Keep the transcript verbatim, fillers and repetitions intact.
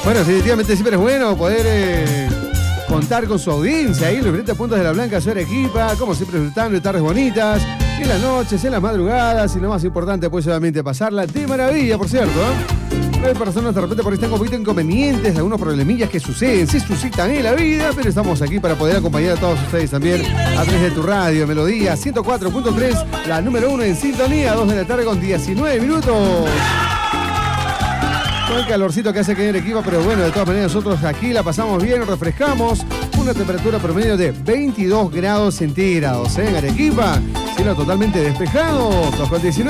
Bueno, definitivamente siempre es bueno poder eh, contar con su audiencia ahí en los diferentes puntos de la Blanca Sur Arequipa, como siempre disfrutando de tardes bonitas, en las noches, en las madrugadas y lo más importante, pues obviamente pasarla de maravilla, por cierto. ¿eh? Hay personas de repente por ahí están con un poquito inconvenientes, algunos problemillas que suceden, se suscitan en la vida, pero estamos aquí para poder acompañar a todos ustedes también a través de tu radio, Melodía ciento cuatro punto tres, la número uno en sintonía, dos de la tarde con diecinueve minutos. Con el calorcito que hace que en Arequipa, pero bueno, de todas maneras nosotros aquí la pasamos bien, refrescamos, una temperatura promedio de veintidós grados centígrados, ¿eh? En Arequipa, cielo totalmente despejado, dos con diecinueve.